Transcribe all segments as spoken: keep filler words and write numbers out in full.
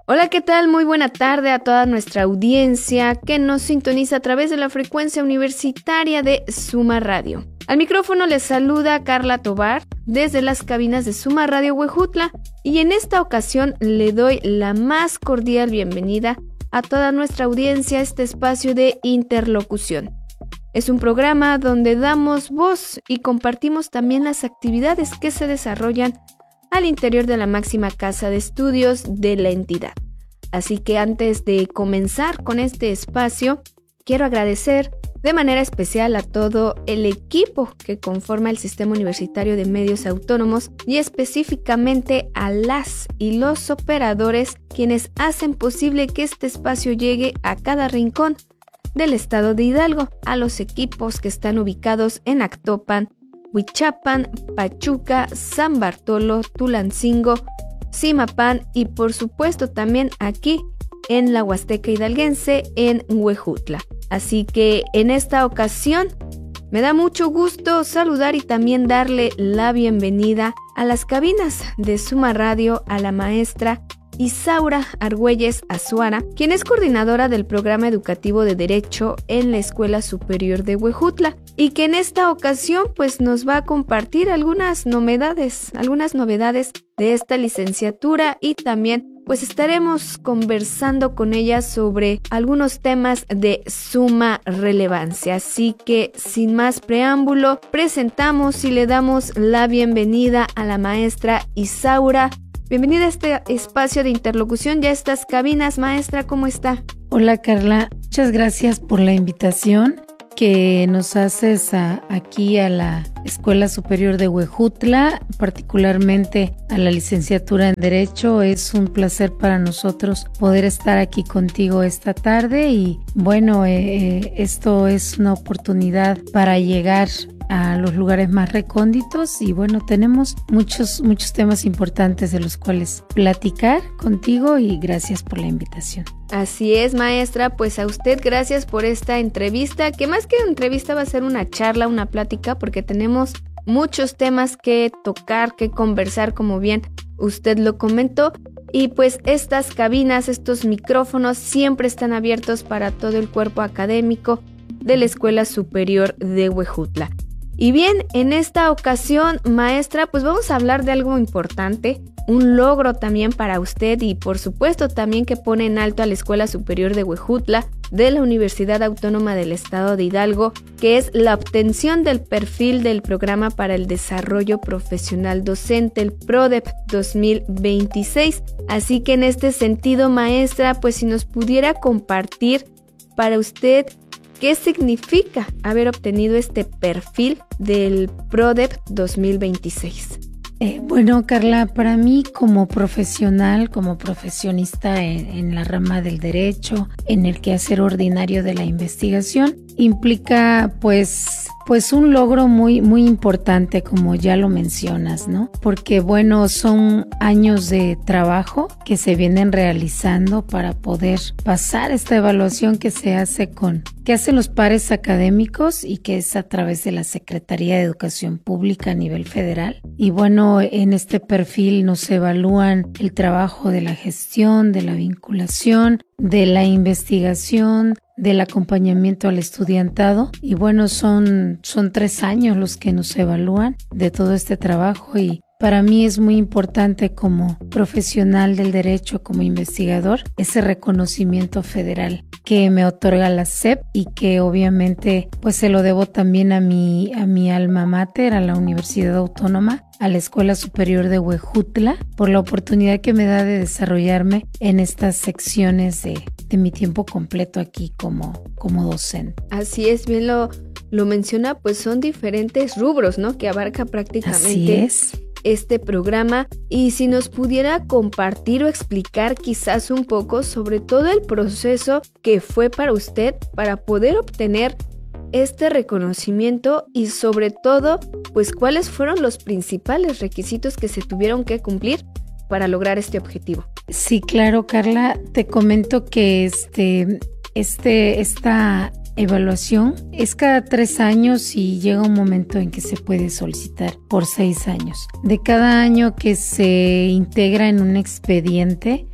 Hola, ¿qué tal? Muy buena tarde a toda nuestra audiencia que nos sintoniza a través de la frecuencia universitaria de Suma Radio. Al micrófono les saluda Carla Tobar desde las cabinas de Suma Radio Huejutla y en esta ocasión le doy la más cordial bienvenida a toda nuestra audiencia a este espacio de interlocución. Es un programa donde damos voz y compartimos también las actividades que se desarrollan al interior de la máxima casa de estudios de la entidad. Así que antes de comenzar con este espacio, quiero agradecer de manera especial a todo el equipo que conforma el Sistema Universitario de Medios Autónomos y específicamente a las y los operadores quienes hacen posible que este espacio llegue a cada rincón del estado de Hidalgo, a los equipos que están ubicados en Actopan, Huichapan, Pachuca, San Bartolo, Tulancingo, Zimapán y por supuesto también aquí en la Huasteca Hidalguense en Huejutla. Así que en esta ocasión me da mucho gusto saludar y también darle la bienvenida a las cabinas de Suma Radio a la maestra Isaura Argüelles Azuara, quien es coordinadora del programa educativo de Derecho en la Escuela Superior de Huejutla y que en esta ocasión pues nos va a compartir algunas novedades, algunas novedades de esta licenciatura y también pues estaremos conversando con ella sobre algunos temas de suma relevancia. Así que sin más preámbulo, presentamos y le damos la bienvenida a la maestra Isaura. Bienvenida a este espacio de interlocución y a estas cabinas. Maestra, ¿cómo está? Hola Carla, muchas gracias por la invitación que nos haces a, aquí a la Escuela Superior de Huejutla, particularmente a la licenciatura en Derecho. Es un placer para nosotros poder estar aquí contigo esta tarde y bueno, eh, esto es una oportunidad para llegar a los lugares más recónditos y bueno, tenemos muchos, muchos temas importantes de los cuales platicar contigo y gracias por la invitación. Así es, maestra, pues a usted gracias por esta entrevista, que más que una entrevista va a ser una charla, una plática, porque tenemos muchos temas que tocar, que conversar, como bien usted lo comentó, y pues estas cabinas, estos micrófonos siempre están abiertos para todo el cuerpo académico de la Escuela Superior de Huejutla. Y bien, en esta ocasión, maestra, pues vamos a hablar de algo importante, un logro también para usted y por supuesto también que pone en alto a la Escuela Superior de Huejutla de la Universidad Autónoma del Estado de Hidalgo, que es la obtención del perfil del Programa para el Desarrollo Profesional Docente, el PRODEP dos mil veintiséis. Así que en este sentido, maestra, pues si nos pudiera compartir para usted ¿qué significa haber obtenido este perfil del PRODEP dos mil veintiséis? Eh, bueno, Carla, para mí como profesional, como profesionista en, en la rama del derecho, en el quehacer ordinario de la investigación, implica pues... Pues un logro muy, muy importante, como ya lo mencionas, ¿no? Porque, bueno, son años de trabajo que se vienen realizando para poder pasar esta evaluación que se hace con, que hacen los pares académicos y que es a través de la Secretaría de Educación Pública a nivel federal. Y bueno, en este perfil nos evalúan el trabajo de la gestión, de la vinculación, de la investigación, del acompañamiento al estudiantado y bueno, son, son tres años los que nos evalúan de todo este trabajo y para mí es muy importante como profesional del derecho, como investigador, ese reconocimiento federal que me otorga la S E P y que obviamente pues se lo debo también a mi, a mi alma mater, a la Universidad Autónoma, a la Escuela Superior de Huejutla, por la oportunidad que me da de desarrollarme en estas secciones de, de mi tiempo completo aquí como, como docente. Así es, bien lo, lo menciona, pues son diferentes rubros, ¿no? Que abarca prácticamente Así es. este programa. Y si nos pudiera compartir o explicar quizás un poco sobre todo el proceso que fue para usted para poder obtener este reconocimiento y sobre todo, pues cuáles fueron los principales requisitos que se tuvieron que cumplir para lograr este objetivo. Sí, claro, Carla, te comento que este, este, esta evaluación es cada tres años y llega un momento en que se puede solicitar por seis años. De cada año que se integra en un expediente,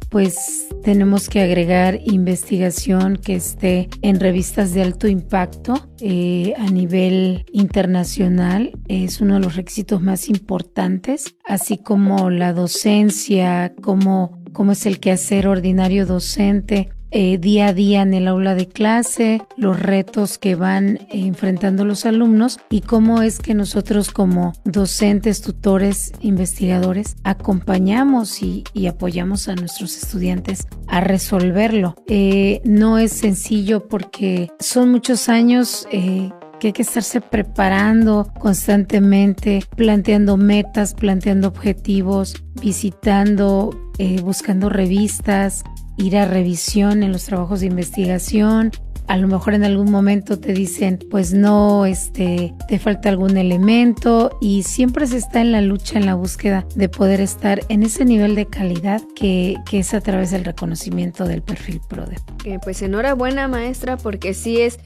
pues tenemos que agregar investigación que esté en revistas de alto impacto eh, a nivel internacional. Es uno de los requisitos más importantes, así como la docencia, como, como es el quehacer ordinario docente, Eh, día a día en el aula de clase, los retos que van eh, enfrentando los alumnos y cómo es que nosotros como docentes, tutores, investigadores acompañamos y, y apoyamos a nuestros estudiantes a resolverlo. Eh, no es sencillo porque son muchos años eh, que hay que estarse preparando constantemente, planteando metas, planteando objetivos, visitando, eh, buscando revistas, ir a revisión en los trabajos de investigación. A lo mejor en algún momento te dicen, pues no, este, te falta algún elemento, y siempre se está en la lucha, en la búsqueda de poder estar en ese nivel de calidad que, que es a través del reconocimiento del perfil PRODEP. Eh, pues enhorabuena, maestra, porque sí es,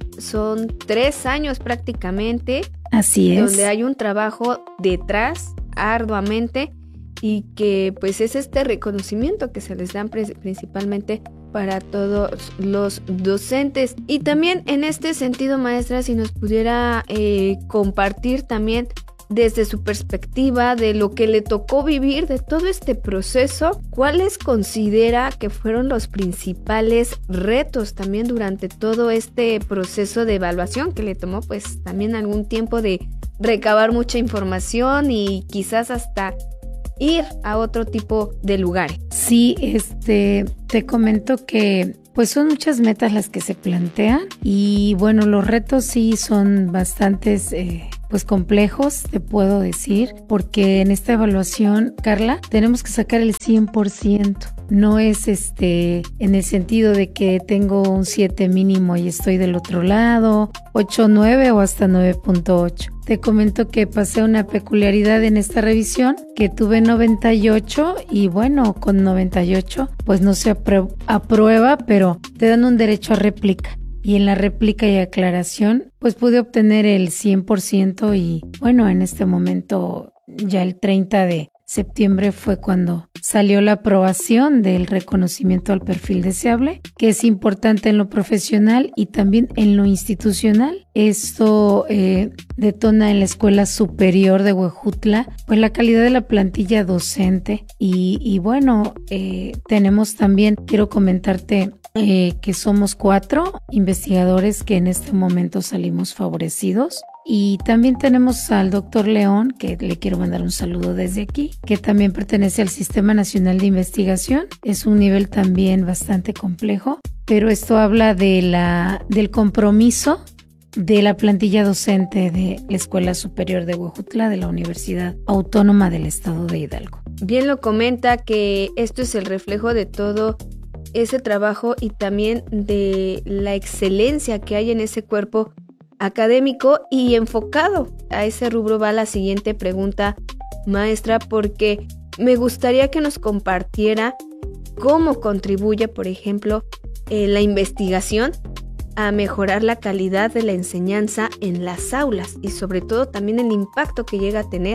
son tres años prácticamente. Así es. Donde hay un trabajo detrás, arduamente, y que pues es este reconocimiento que se les dan principalmente para todos los docentes. Y también en este sentido, maestra, si nos pudiera eh, compartir también desde su perspectiva de lo que le tocó vivir de todo este proceso, ¿cuáles considera que fueron los principales retos también durante todo este proceso de evaluación que le tomó pues también algún tiempo de recabar mucha información y quizás hasta ir a otro tipo de lugares? Sí, este, te comento que pues son muchas metas las que se plantean y bueno, los retos sí son bastantes eh, pues complejos, te puedo decir, porque en esta evaluación, Carla, tenemos que sacar el cien por ciento. No es este en el sentido de que tengo un siete mínimo y estoy del otro lado, ocho, nueve o hasta nueve punto ocho. Te comento que pasé una peculiaridad en esta revisión, que tuve noventa y ocho y bueno, con noventa y ocho pues no se apru- aprueba, pero te dan un derecho a réplica. Y en la réplica y aclaración pues pude obtener el cien por ciento y bueno, en este momento ya el treinta de septiembre fue cuando salió la aprobación del reconocimiento al perfil deseable, que es importante en lo profesional y también en lo institucional. Esto eh, detona en la Escuela Superior de Huejutla pues la calidad de la plantilla docente y, y bueno, eh, tenemos también, quiero comentarte eh, que somos cuatro investigadores que en este momento salimos favorecidos. Y también tenemos al doctor León, que le quiero mandar un saludo desde aquí, que también pertenece al Sistema Nacional de Investigación. Es un nivel también bastante complejo, pero esto habla de la, del compromiso de la plantilla docente de la Escuela Superior de Huejutla de la Universidad Autónoma del Estado de Hidalgo. Bien lo comenta que esto es el reflejo de todo ese trabajo y también de la excelencia que hay en ese cuerpo académico y enfocado. A ese rubro va la siguiente pregunta, maestra, porque me gustaría que nos compartiera cómo contribuye, por ejemplo, eh, la investigación a mejorar la calidad de la enseñanza en las aulas y sobre todo también el impacto que llega a tener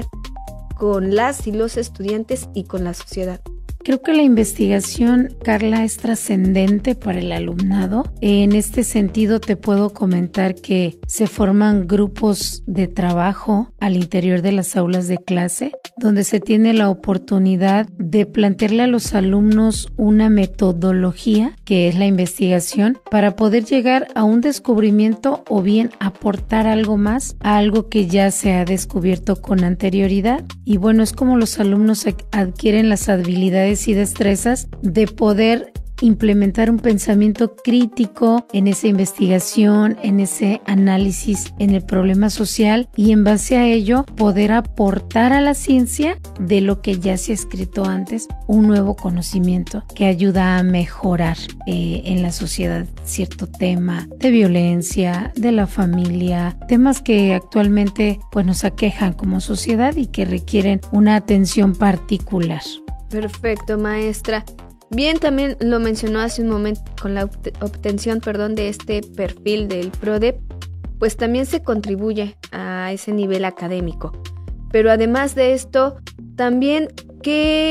con las y los estudiantes y con la sociedad. Creo que la investigación, Carla, es trascendente para el alumnado. En este sentido, te puedo comentar que se forman grupos de trabajo al interior de las aulas de clase, donde se tiene la oportunidad de plantearle a los alumnos una metodología, que es la investigación, para poder llegar a un descubrimiento o bien aportar algo más a algo que ya se ha descubierto con anterioridad. Y bueno, es como los alumnos adquieren las habilidades y destrezas de poder implementar un pensamiento crítico en esa investigación, en ese análisis, en el problema social y en base a ello poder aportar a la ciencia de lo que ya se ha escrito antes, un nuevo conocimiento que ayuda a mejorar eh, en la sociedad cierto tema de violencia, de la familia, temas que actualmente pues, nos aquejan como sociedad y que requieren una atención particular. Perfecto, maestra. Bien, también lo mencionó hace un momento con la obtención, perdón, de este perfil del PRODEP, pues también se contribuye a ese nivel académico. Pero además de esto, también, ¿qué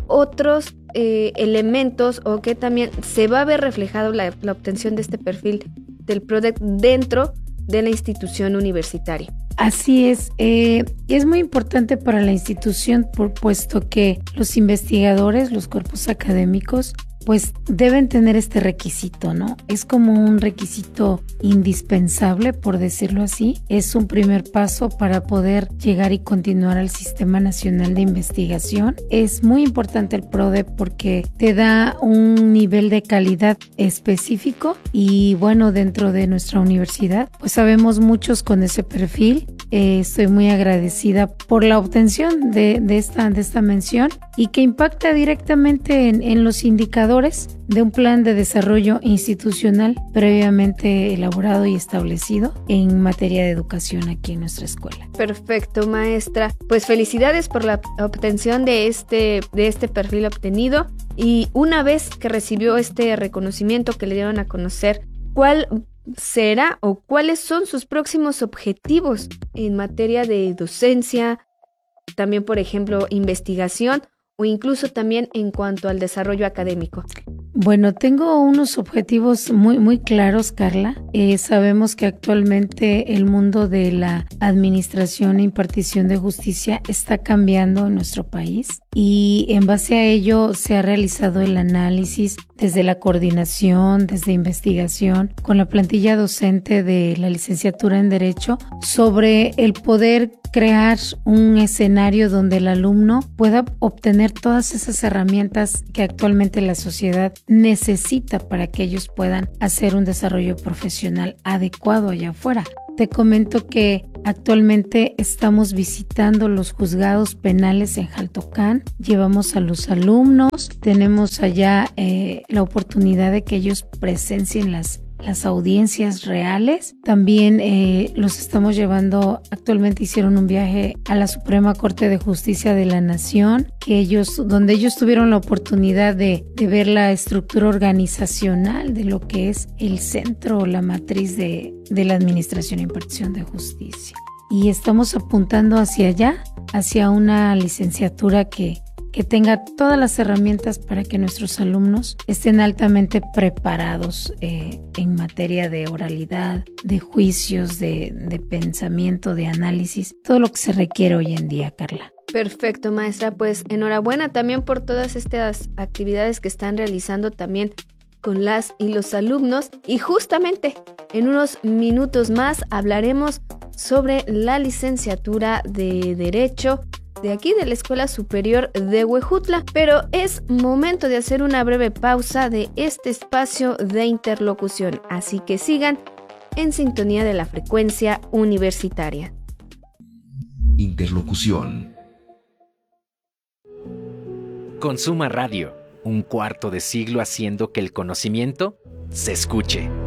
otros eh, elementos o que también se va a ver reflejado la, la obtención de este perfil del PRODEC dentro de la institución universitaria? Así es, eh, es muy importante para la institución por, puesto que los investigadores, los cuerpos académicos, pues deben tener este requisito, ¿no? Es como un requisito indispensable, por decirlo así. Es un primer paso para poder llegar y continuar al Sistema Nacional de Investigación. Es muy importante el PRODEC porque te da un nivel de calidad específico y bueno, dentro de nuestra universidad, pues sabemos muchos con ese perfil. Eh, estoy muy agradecida por la obtención de, de, esta, de esta mención y que impacta directamente en, en los indicadores de un plan de desarrollo institucional previamente elaborado y establecido en materia de educación aquí en nuestra escuela. Perfecto, maestra. Pues felicidades por la obtención de este, de este perfil obtenido, y una vez que recibió este reconocimiento que le dieron a conocer, ¿cuál será o cuáles son sus próximos objetivos en materia de docencia, también por ejemplo investigación o incluso también en cuanto al desarrollo académico? Bueno, tengo unos objetivos muy, muy claros, Carla. Eh, sabemos que actualmente el mundo de la administración e impartición de justicia está cambiando en nuestro país y en base a ello se ha realizado el análisis desde la coordinación, desde investigación, con la plantilla docente de la licenciatura en Derecho sobre el poder crear un escenario donde el alumno pueda obtener todas esas herramientas que actualmente la sociedad necesita para que ellos puedan hacer un desarrollo profesional adecuado allá afuera. Te comento que actualmente estamos visitando los juzgados penales en Jaltocán, llevamos a los alumnos, tenemos allá eh, la oportunidad de que ellos presencien las las audiencias reales. También eh, los estamos llevando, actualmente hicieron un viaje a la Suprema Corte de Justicia de la Nación, que ellos, donde ellos tuvieron la oportunidad de, de ver la estructura organizacional de lo que es el centro o la matriz de, de la Administración e Impartición de Justicia. Y estamos apuntando hacia allá, hacia una licenciatura que que tenga todas las herramientas para que nuestros alumnos estén altamente preparados eh, en materia de oralidad, de juicios, de, de pensamiento, de análisis, todo lo que se requiere hoy en día, Carla. Perfecto, maestra. Pues enhorabuena también por todas estas actividades que están realizando también con las y los alumnos. Y justamente en unos minutos más hablaremos sobre la licenciatura de Derecho de aquí de la Escuela Superior de Huejutla, pero es momento de hacer una breve pausa de este espacio de interlocución, así que sigan en sintonía de la frecuencia universitaria. Interlocución. Consuma Radio, un cuarto de siglo haciendo que el conocimiento se escuche.